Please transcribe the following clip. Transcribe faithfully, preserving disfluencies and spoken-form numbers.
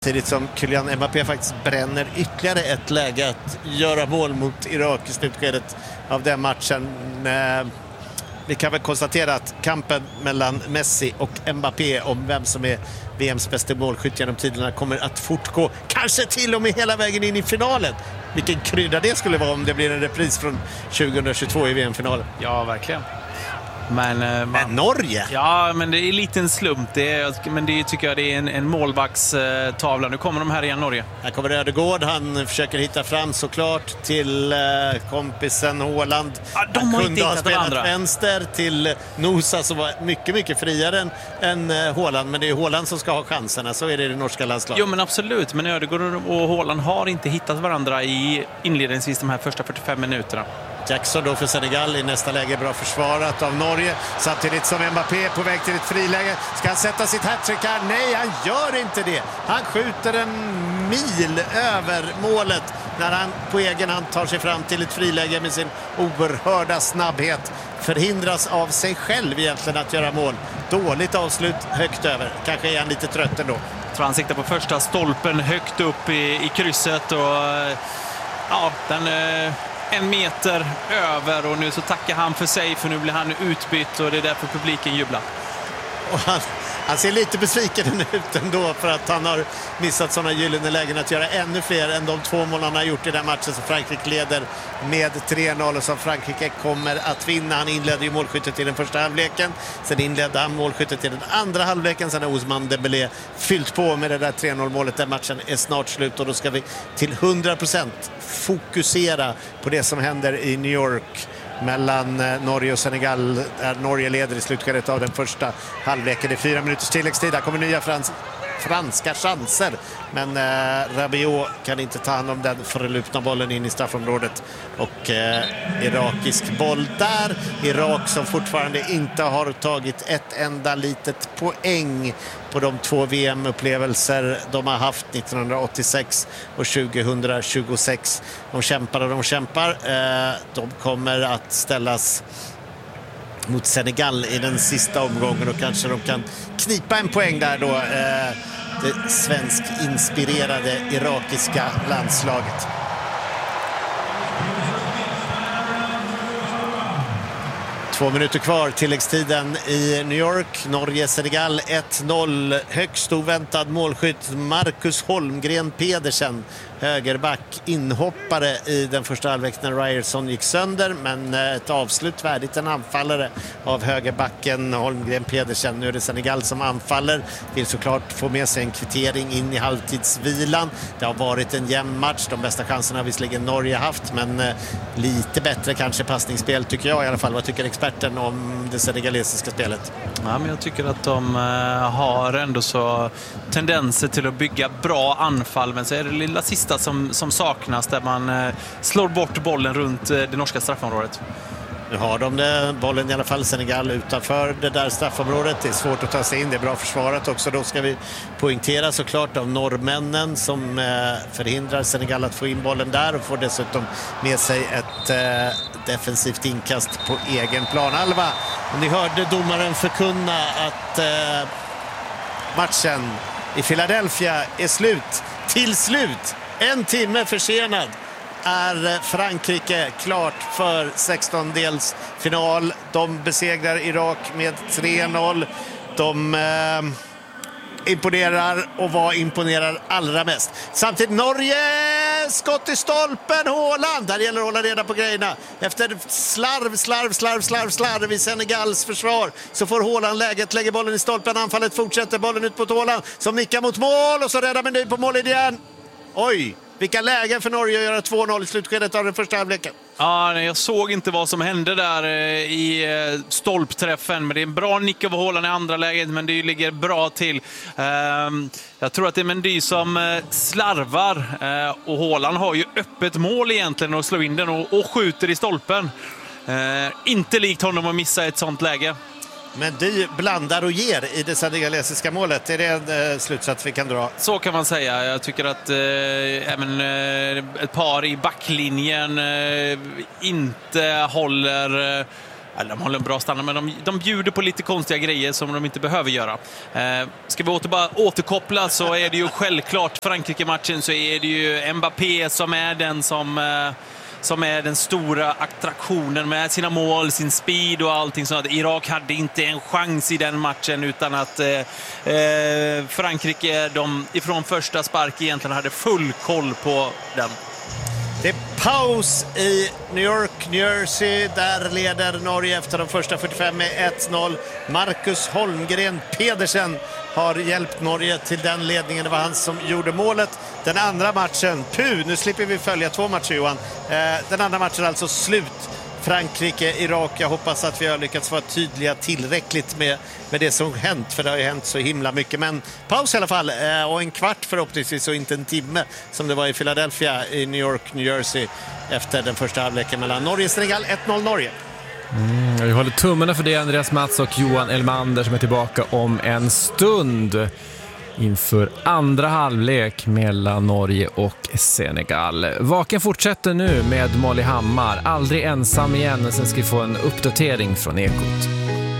Samtidigt som Kylian Mbappé faktiskt bränner ytterligare ett läge att göra mål mot Irak i slutskedet av den matchen. Vi kan väl konstatera att kampen mellan Messi och Mbappé om vem som är V M:s bästa målskytt genom tiderna kommer att fortgå. Kanske till och med hela vägen in i finalen. Vilken krydda det skulle vara om det blir en repris från tjugohundratjugotvå i V M-finalen. Ja, verkligen. Men, eh, man, men Norge? Ja, men det är en liten slump. Det är, men det tycker jag det är en, en målvaktstavla. Nu kommer de här igen, Norge. Här kommer Ödegård. Han försöker hitta fram såklart till eh, kompisen Haaland. Ja, de har han inte kunde ha spelat varandra. Vänster till Nusa som var mycket, mycket friare än, än eh, Haaland. Men det är Haaland som ska ha chanserna. Så är det i det norska landslaget. Jo, men absolut. Men Ödegård och Haaland har inte hittat varandra i inledningsvis de här första fyrtiofem minuterna. Jackson då för Senegal i nästa läge, bra försvarat av Norge. Samtidigt som Mbappé på väg till ett friläge. Ska han sätta sitt hattrick här? Nej, han gör inte det. Han skjuter en mil över målet när han på egen hand tar sig fram till ett friläge med sin oerhörda snabbhet. Förhindras av sig själv egentligen att göra mål. Dåligt avslut, högt över. Kanske är han lite trött ändå. Jag tror han siktar på första stolpen högt upp i, i krysset och ja, den... Eh... en meter över och nu så tackar han för sig för nu blir han utbytt och det är därför publiken jublar. Och han, han ser lite besviken ut ändå för att han har missat sådana gyllene lägen att göra ännu fler än de två mål han har gjort i den matchen som Frankrike leder med tre noll och som Frankrike kommer att vinna. Han inledde ju målskyttet till den första halvleken. Sen inledde han målskyttet till den andra halvleken. Sen har Ousmane Dembélé fyllt på med det där tre noll målet. Den matchen är snart slut och då ska vi till hundra procent fokusera på det som händer i New York mellan Norge och Senegal. Där Norge leder i slutskedet av den första halvleken. I fyra minuters tilläggstid. Där kommer nya frans franska chanser. Men eh, Rabiot kan inte ta hand om den förlupna bollen in i straffområdet. Och eh, irakisk boll där. Irak som fortfarande inte har tagit ett enda litet poäng på de två V M-upplevelser de har haft nittonhundraåttiosex och tjugohundratjugosex. De kämpar och de kämpar. Eh, de kommer att ställas mot Senegal i den sista omgången och kanske de kan knipa en poäng där då, eh, det svensk inspirerade irakiska landslaget. Två minuter kvar, tilläggstiden i New York. Norge-Senegal ett noll. Högst oväntad målskytt Marcus Holmgren Pedersen. Högerback, inhoppare i den första halvlek när Ryerson gick sönder. Men ett avslut värdigt en anfallare av högerbacken Holmgren Pedersen. Nu är det Senegal som anfaller. Vill såklart få med sig en kvittering in i halvtidsvilan. Det har varit en jämn match. De bästa chanserna har visserligen Norge haft. Men lite bättre kanske passningsspel tycker jag i alla fall. Vad tycker experten om det senegalesiska spelet? Ja, men jag tycker att de har ändå så tendenser till att bygga bra anfall. Men så är det lilla sista Som, som saknas där man eh, slår bort bollen runt eh, det norska straffområdet. Nu har de det, bollen i alla fall Senegal utanför det där straffområdet. Det är svårt att ta sig in, det är bra försvarat också. Då ska vi poängtera såklart av norrmännen som eh, förhindrar Senegal att få in bollen där och får dessutom med sig ett eh, defensivt inkast på egen plan. Alva, och ni hörde domaren förkunna att eh, matchen i Philadelphia är slut. Till slut! En timme försenad är Frankrike klart för sextondelsfinal. De besegrar Irak med tre noll. De eh, imponerar och vad imponerar allra mest. Samtidigt Norge, skott i stolpen, Haaland. Där gäller att hålla reda på grejerna. Efter slarv, slarv, slarv, slarv, slarv i Senegals försvar så får Haaland läget, lägger bollen i stolpen. Anfallet fortsätter, bollen ut mot Haaland som nickar mot mål och så räddar man på mål igen. Oj, vilka lägen för Norge att göra två noll i slutskedet av den första halvleken. Ja, jag såg inte vad som hände där i stolpträffen, men det är en bra nick av Haaland i andra läget, men det ligger bra till. Jag tror att det är Mendy som slarvar och Haaland har ju öppet mål egentligen att slå in den och, och skjuter i stolpen. Inte likt honom att missa ett sånt läge. Men du blandar och ger i det senegalesiska målet. Är det en eh, slutsats vi kan dra? Så kan man säga. Jag tycker att eh, även eh, ett par i backlinjen eh, inte håller eh, Eller, de håller en bra standard, men de, de bjuder på lite konstiga grejer som de inte behöver göra. Eh, ska vi åter, bara återkoppla så är det ju självklart Frankrike-matchen, så är det ju Mbappé som är den som... Eh, som är den stora attraktionen med sina mål, sin speed och allting sånt. Irak hade inte en chans i den matchen utan att eh, eh, Frankrike de ifrån första spark egentligen hade full koll på den. Det är paus i New York, New Jersey. Där leder Norge efter de första fyrtiofem med ett noll. Marcus Holmgren Pedersen har hjälpt Norge till den ledningen. Det var han som gjorde målet. Den andra matchen, puh, nu slipper vi följa två matcher, Johan. Eh, den andra matchen är alltså slut. Frankrike-Irak. Jag hoppas att vi har lyckats vara tydliga tillräckligt med, med det som hänt, för det har ju hänt så himla mycket. Men paus i alla fall, eh, och en kvart förhoppningsvis och inte en timme som det var i Philadelphia i New York, New Jersey efter den första halvleken mellan Norge och Senegal. ett noll Norge. Mm, vi håller tummarna för det, Andreas Mats och Johan Elmander som är tillbaka om en stund inför andra halvlek mellan Norge och Senegal. Vaken fortsätter nu med Molly Hammar. Aldrig ensam igen, sen ska vi få en uppdatering från Ekot.